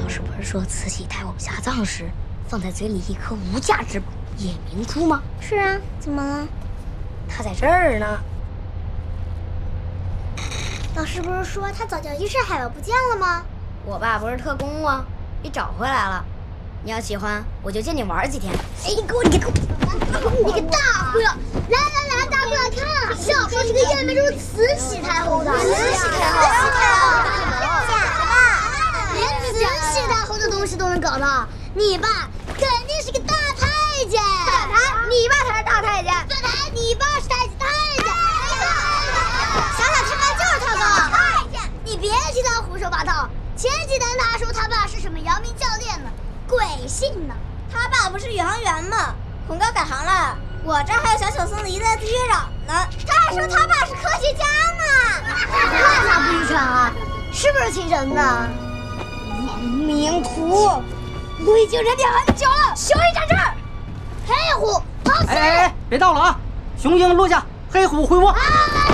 师不是说慈禧太后下葬时放在嘴里一颗无价之宝夜明珠吗？ 是啊，怎么了？ 它在这儿呢。 老师不是说他早教遗失海宝不见了吗？ 我爸不是特工吗？给找回来了。你要喜欢，我就借你玩几天。 哎，你给我，你个大忽悠！来，大过来看，小说这个夜明珠是慈禧太后的。慈禧太后，假的！连慈禧太后的东西都能搞到，你爸肯定是个大太监。反台，你爸才是大太监。反台，你爸是太监。想想他爸就是他爸。太监，你别听他胡说八道。前几天他说他爸是什么阳明教练呢，鬼信呢？他爸不是宇航员吗？恐高改行了。我这还有小松子一代子月壤呢。他还说他爸是科学家呢。看他不愚蠢啊，是不是亲人呢？ 亡命徒，我已经忍你很久了。雄鹰站这儿， 黑虎跑起！ 哎，别闹了啊！雄鹰落下，黑虎回窝。